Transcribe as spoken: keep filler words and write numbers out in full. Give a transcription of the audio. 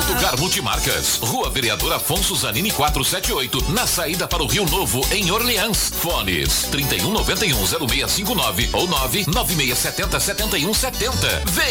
Autocar Multimarcas, Rua Vereador Afonso Zanini quatrocentos e setenta e oito, na saída para o Rio Novo, em Orleans. Fones trinta e um, noventa e um, zero seis cinco nove ou nove nove seis sete zero, sete um sete zero. Vem